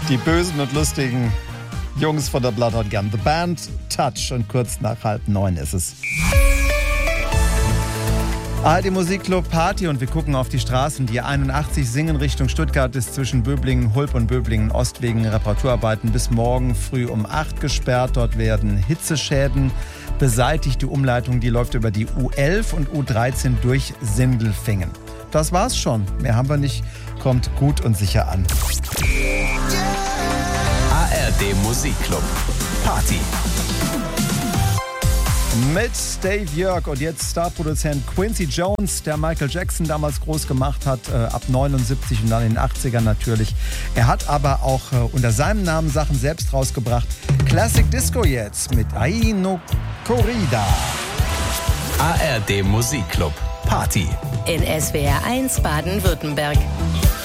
Die bösen und lustigen Jungs von der Bloodhound Gang. The Band Touch und kurz nach 8:30 ist es. ARD Musikclub Party und wir gucken auf die Straßen. Die 81 Singen Richtung Stuttgart ist zwischen Böblingen Hulb und Böblingen Ost wegen Reparaturarbeiten bis morgen früh um 8 gesperrt. Dort werden Hitzeschäden beseitigt. Die Umleitung, die läuft über die U11 und U13 durch Sindelfingen. Das war's schon. Mehr haben wir nicht. Kommt gut und sicher an. ARD Musikclub Party. Mit Dave Jörg und jetzt Starproduzent Quincy Jones, der Michael Jackson damals groß gemacht hat, ab 79 und dann in den 80ern natürlich. Er hat aber auch unter seinem Namen Sachen selbst rausgebracht. Classic Disco jetzt mit Ai no Corrida. ARD Musikclub Party. In SWR 1 Baden-Württemberg.